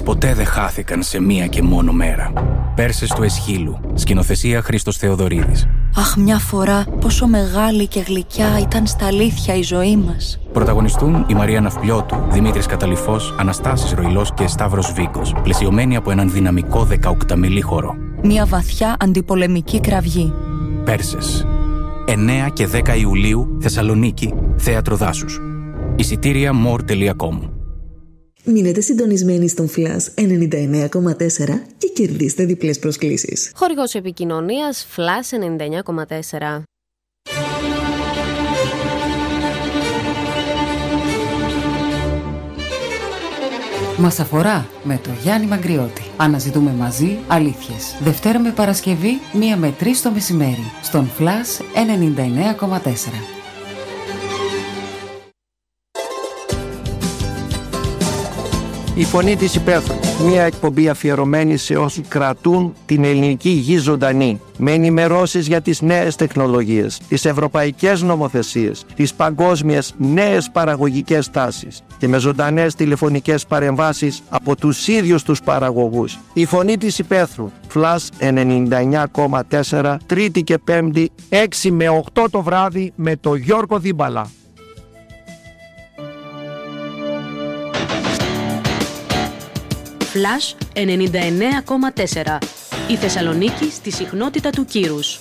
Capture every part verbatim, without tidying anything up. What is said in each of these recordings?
Πέρσες ποτέ δεν χάθηκαν σε μία και μόνο μέρα. Πέρσες του Εσχύλου. Σκηνοθεσία Χρήστος Θεοδωρίδης. Αχ, μια φορά πόσο μεγάλη και γλυκιά ήταν στα αλήθεια η ζωή μας. Πρωταγωνιστούν η Μαρία Ναυπλιώτου, Δημήτρης Καταλυφός, Αναστάσης Ροϊλός και Σταύρος Βίκος, πλαισιωμένοι από έναν δυναμικό δεκαοκταμελή χορό. Μια βαθιά αντιπολεμική κραυγή. Πέρσες. εννέα και δέκα Ιουλίου, Θεσσαλονίκη, Θέατρο Δάσους. Εισιτήρια μορ τελεία κομ. Μείνετε συντονισμένοι στον Flash ενενήντα εννέα κόμμα τέσσερα και κερδίστε διπλές προσκλήσεις. Χορηγός επικοινωνίας Flash ενενήντα εννέα κόμμα τέσσερα. Μας αφορά με το Γιάννη Μαγκριώτη. Αναζητούμε μαζί αλήθειες. Δευτέρα με Παρασκευή, μία με τρεις το μεσημέρι. Στον Flash ενενήντα εννέα κόμμα τέσσερα. Η Φωνή της Υπαίθρου. Μια εκπομπή αφιερωμένη σε όσους κρατούν την ελληνική γη ζωντανή. Με ενημερώσεις για τις νέες τεχνολογίες, τις ευρωπαϊκές νομοθεσίες, τις παγκόσμιες νέες παραγωγικές τάσεις και με ζωντανές τηλεφωνικές παρεμβάσεις από τους ίδιους τους παραγωγούς. Η Φωνή της Υπαίθρου. Flash ενενήντα εννέα κόμμα τέσσερα, Τρίτη και Πέμπτη, έξι με οκτώ το βράδυ με το Γιώργο Δίμπαλα. Flash ενενήντα εννέα κόμμα τέσσερα. Η Θεσσαλονίκη στη συχνότητα του κύρους.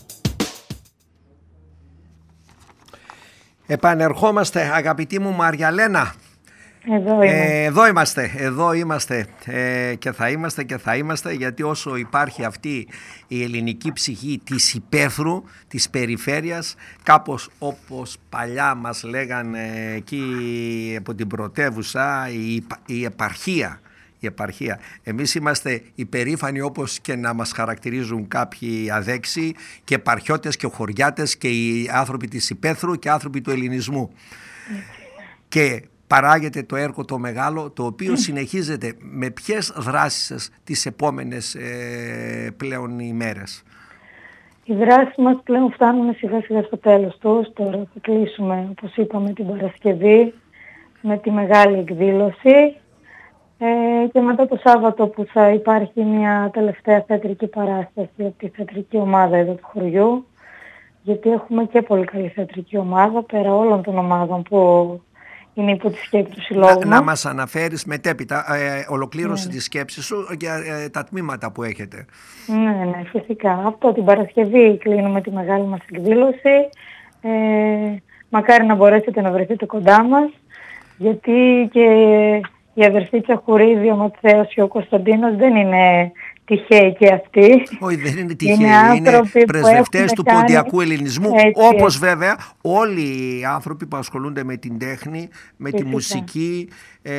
Επανερχόμαστε, αγαπητή μου Μαριαλένα. Εδώ, ε, εδώ είμαστε, εδώ είμαστε ε, και θα είμαστε και θα είμαστε, γιατί όσο υπάρχει αυτή η ελληνική ψυχή της υπαίθρου, της περιφέρειας, κάπως όπως παλιά μας λέγανε εκεί από την πρωτεύουσα, η, η επαρχία. Η επαρχία. Εμείς είμαστε υπερήφανοι, όπως και να μας χαρακτηρίζουν κάποιοι αδέξιοι και επαρχιώτες και χωριάτες και οι άνθρωποι της υπαίθρου και άνθρωποι του ελληνισμού. Mm. Και παράγεται το έργο το μεγάλο, το οποίο mm. συνεχίζεται. Με ποιες δράσεις τις επόμενες ε, πλέον ημέρες? Οι δράσεις μας πλέον φτάνουν σιγά σιγά στο τέλος τους. Τώρα θα κλείσουμε, όπως είπαμε, την Παρασκευή με τη μεγάλη εκδήλωση. Ε, και μετά το Σάββατο που θα υπάρχει μια τελευταία θεατρική παράσταση από τη θεατρική ομάδα εδώ του χωριού, γιατί έχουμε και πολύ καλή θεατρική ομάδα πέρα όλων των ομάδων που είναι υπό τη σκέψη του συλλόγου. Να, να μας αναφέρεις μετέπειτα ε, ολοκλήρωση ναι. της σκέψης σου για ε, τα τμήματα που έχετε. Ναι, ναι, φυσικά. Αυτό την Παρασκευή κλείνουμε τη μεγάλη μας εκδήλωση. Ε, μακάρι να μπορέσετε να βρεθείτε κοντά μας, γιατί και η αδερφή Τσαχουρίδη, ο Ματθαίος και ο Κωνσταντίνος δεν είναι τυχαίοι και αυτοί. Όχι, δεν είναι τυχαίοι, είναι, είναι πρεσβευτές του κάνει... ποντιακού ελληνισμού, έτσι, όπως βέβαια όλοι οι άνθρωποι που ασχολούνται με την τέχνη, με τη μουσική, ε,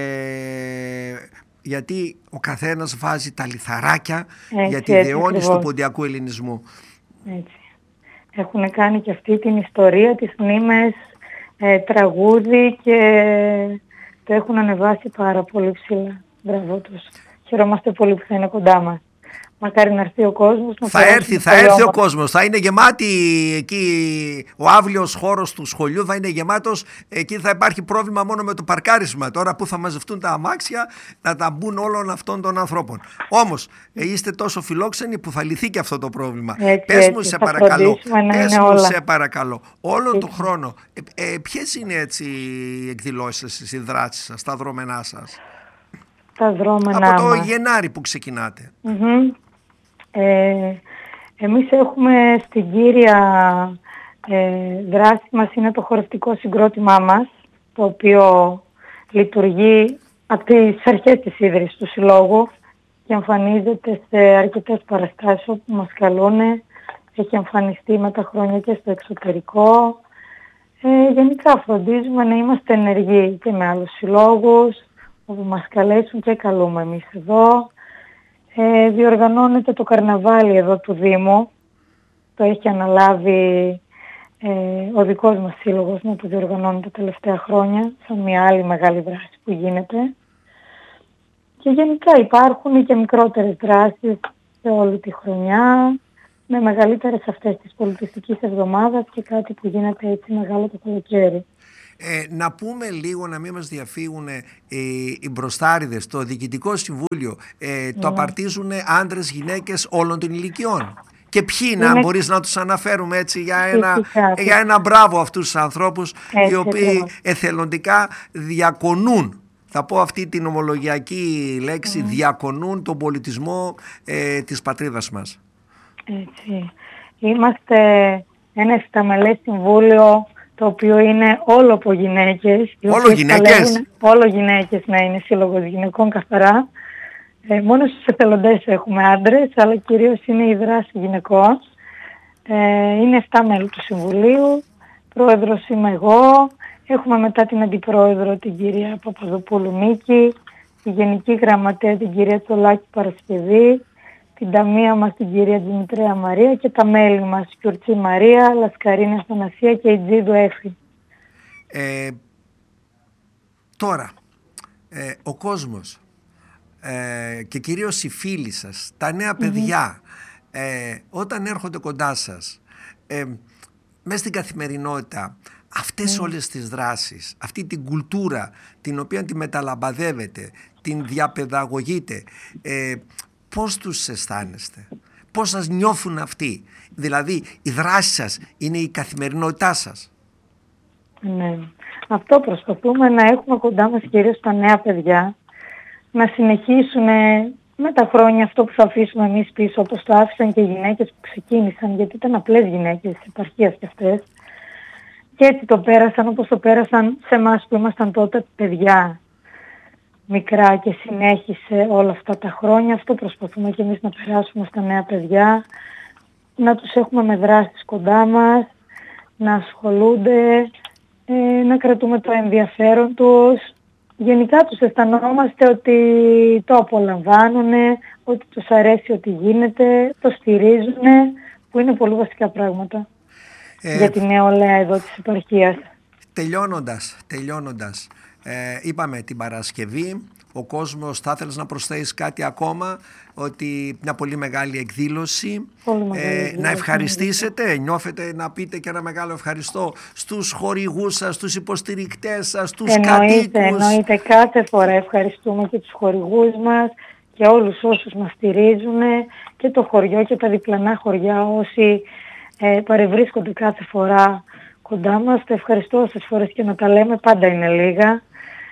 γιατί ο καθένας βάζει τα λιθαράκια έτσι, για τη δεώνηση του ποντιακού ελληνισμού. Έτσι. Έχουν κάνει και αυτή την ιστορία, τις μνήμες, ε, τραγούδι και... το έχουν ανεβάσει πάρα πολύ ψηλά. Μπράβο τους. Χαιρόμαστε πολύ που θα είναι κοντά μας. Μακάρι να έρθει ο κόσμος. Να θα έρθει, θα έρθει ο κόσμος. Θα είναι γεμάτη εκεί, ο αύλιος χώρος του σχολείου θα είναι γεμάτος. Εκεί θα υπάρχει πρόβλημα μόνο με το παρκάρισμα. Τώρα που θα μαζευτούν τα αμάξια, να τα μπουν όλων αυτών των ανθρώπων. Όμως είστε τόσο φιλόξενοι που θα λυθεί και αυτό το πρόβλημα. Έτσι, πες έτσι, μου σε παρακαλώ, πες μου όλα. σε παρακαλώ, όλο τον χρόνο, ε, ε, ποιες είναι έτσι οι εκδηλώσεις σας, οι δράσεις σας, τα δρόμενά σας? Τα δρόμενά Από το μας. Γενάρη που ξεκινάτε. Mm-hmm. Ε, εμείς έχουμε στην κύρια ε, δράση μας είναι το χορευτικό συγκρότημά μας, το οποίο λειτουργεί από τις αρχές της ίδρυσης του συλλόγου και εμφανίζεται σε αρκετές παραστάσεις όπου μας καλούν. Έχει εμφανιστεί με τα χρόνια και στο εξωτερικό. Ε, γενικά φροντίζουμε να είμαστε ενεργοί και με άλλους συλλόγους όπου μας καλέσουν και καλούμε εμείς εδώ. Ε, διοργανώνεται το καρναβάλι εδώ του Δήμου. Το έχει αναλάβει ε, ο δικός μας σύλλογος να το διοργανώνει τα τελευταία χρόνια, σαν μια άλλη μεγάλη δράση που γίνεται. Και γενικά υπάρχουν και μικρότερες δράσεις σε όλη τη χρονιά, με μεγαλύτερες αυτές της πολιτιστικής εβδομάδας και κάτι που γίνεται έτσι μεγάλο το καλοκαίρι. Ε, να πούμε λίγο, να μην μας διαφύγουν ε, οι μπροστάριδες. Το Διοικητικό Συμβούλιο ε, το απαρτίζουν άντρες, γυναίκες όλων των ηλικιών. Και ποιοι να είναι... μπορείς να τους αναφέρουμε έτσι για ένα, φυσικά, για ένα μπράβο αυτούς τους ανθρώπους, έτσι, οι οποίοι έτσι. εθελοντικά διακονούν, θα πω αυτή την ομολογιακή λέξη, mm. διακονούν τον πολιτισμό ε, της πατρίδας μας. Έτσι. Είμαστε ένα εφταμελές συμβούλιο, το οποίο είναι όλο από γυναίκες. Όλο γυναίκες. Όλο γυναίκες, να είναι σύλλογος γυναικών καθαρά. Ε, μόνο στους εθελοντές έχουμε άντρες, αλλά κυρίως είναι η δράση γυναικών. Ε, είναι επτά μέλη του Συμβουλίου, πρόεδρος είμαι εγώ, έχουμε μετά την αντιπρόεδρο την κυρία Παπαδοπούλου Νίκη, τη γενική γραμματέα την κυρία Τσολάκη Παρασκευή, την ταμεία μας την κυρία Δημητρέα Μαρία και τα μέλη μας Κιουρτσή Μαρία, Λασκαρίνη Αθανασία και η Τζίδου Έφη. Ε, τώρα, ε, ο κόσμος ε, και κυρίως οι φίλοι σας, τα νέα παιδιά, mm-hmm. ε, όταν έρχονται κοντά σας, ε, μέσα στην καθημερινότητα, αυτές mm. όλες τις δράσεις, αυτή την κουλτούρα την οποία τη μεταλαμπαδεύετε, την διαπαιδαγωγείτε, ε, πώς τους αισθάνεστε, πώς σας νιώθουν αυτοί, δηλαδή η δράση σας είναι η καθημερινότητά σας. Ναι, αυτό προσπαθούμε να έχουμε κοντά μας κυρίως τα νέα παιδιά, να συνεχίσουν με τα χρόνια αυτό που θα αφήσουμε εμείς πίσω, όπως το άφησαν και οι γυναίκες που ξεκίνησαν, γιατί ήταν απλές γυναίκες της επαρχίας και αυτές. Και έτσι το πέρασαν όπως το πέρασαν σε εμάς που ήμασταν τότε παιδιά μικρά και συνέχισε όλα αυτά τα χρόνια. Αυτό προσπαθούμε και εμείς να περάσουμε στα νέα παιδιά, να τους έχουμε με δράσεις κοντά μας, να ασχολούνται, ε, να κρατούμε το ενδιαφέρον τους. Γενικά τους αισθανόμαστε ότι το απολαμβάνουν, ότι τους αρέσει ότι γίνεται, το στηρίζουν, που είναι πολύ βασικά πράγματα. Ε, για την νεολαία εδώ της επαρχίας. Τελειώνοντας, τελειώνοντας ε, είπαμε την Παρασκευή, ο κόσμος, θα ήθελες να προσθέσεις κάτι ακόμα, ότι μια πολύ μεγάλη εκδήλωση, πολύ μεγάλη ε, εκδήλωση να ευχαριστήσετε, νιώθετε να πείτε και ένα μεγάλο ευχαριστώ στους χορηγούς σας, στους υποστηρικτές σας, στους εννοείται, κατοίκους. Εννοείται, κάθε φορά ευχαριστούμε και τους χορηγούς μας και όλους όσους μας στηρίζουν και το χωριό και τα διπλανά χωριά όσοι Ε, παρευρίσκονται κάθε φορά κοντά μας. Τα ευχαριστώ όσες φορές και να τα λέμε, πάντα είναι λίγα.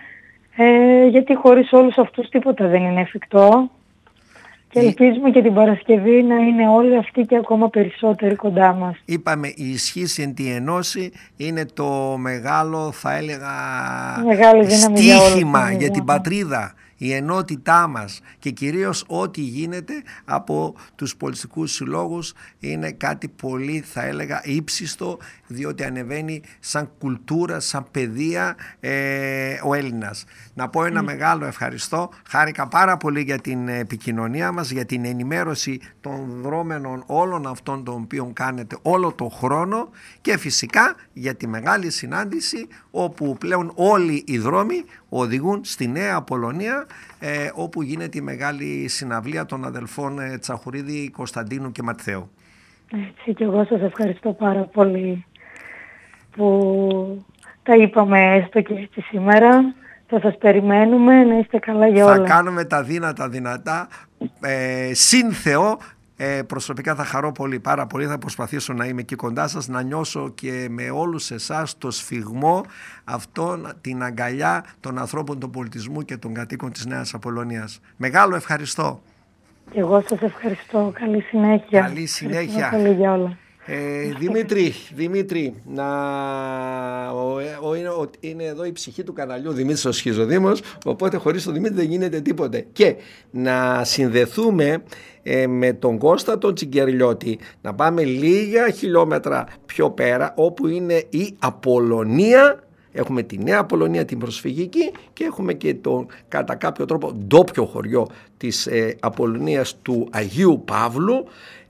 Ε, γιατί χωρίς όλους αυτούς τίποτα δεν είναι εφικτό. Και ελπίζουμε και την Παρασκευή να είναι όλοι αυτοί και ακόμα περισσότεροι κοντά μας. Είπαμε, η ισχύς εν τη ενώση είναι το μεγάλο, θα έλεγα, στοίχημα για, για την πατρίδα. Η ενότητά μας και κυρίως ό,τι γίνεται από τους πολιτιστικούς συλλόγους είναι κάτι πολύ, θα έλεγα, ύψιστο, διότι ανεβαίνει σαν κουλτούρα, σαν παιδεία ε, ο Έλληνας. Να πω ένα mm. μεγάλο ευχαριστώ. Χάρηκα πάρα πολύ για την επικοινωνία μας, για την ενημέρωση των δρόμενων όλων αυτών των οποίων κάνετε όλο τον χρόνο και φυσικά για τη μεγάλη συνάντηση όπου πλέον όλοι οι δρόμοι οδηγούν στη Νέα Απολωνία, ε, όπου γίνεται η μεγάλη συναυλία των αδελφών ε, Τσαχουρίδη, Κωνσταντίνου και Ματθαίου. Έτσι, και εγώ σας ευχαριστώ πάρα πολύ που τα είπαμε έστω και έτσι σήμερα. Θα σας περιμένουμε, να είστε καλά για όλα. Θα κάνουμε τα δύνατα δυνατά, ε, συν Θεό. Ε, προσωπικά θα χαρώ πολύ, πάρα πολύ, θα προσπαθήσω να είμαι εκεί κοντά σας, να νιώσω και με όλους εσάς το σφιγμό αυτόν, την αγκαλιά των ανθρώπων του πολιτισμού και των κατοίκων της Νέας Απολωνίας. Μεγάλο ευχαριστώ. Και εγώ σας ευχαριστώ. Καλή συνέχεια. Καλή συνέχεια. Πολύ για όλα. Ε, Δημήτρη, Δημήτρη, να, ο, ο, είναι, ο, είναι εδώ η ψυχή του καναλιού, Δημήτρης ο Σχιζοδήμος, οπότε χωρίς τον Δημήτρη δεν γίνεται τίποτε. Και να συνδεθούμε ε, με τον Κώστα τον Τσιγκερλιώτη, να πάμε λίγα χιλιόμετρα πιο πέρα, όπου είναι η Απολωνία. Έχουμε τη Νέα Απολωνία, την προσφυγική, και έχουμε και τον κατά κάποιο τρόπο ντόπιο χωριό της ε, Απολωνίας του Αγίου Παύλου,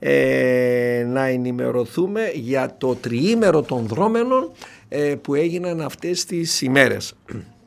ε, να ενημερωθούμε για το τριήμερο των δρόμενων ε, που έγιναν αυτές τις ημέρες.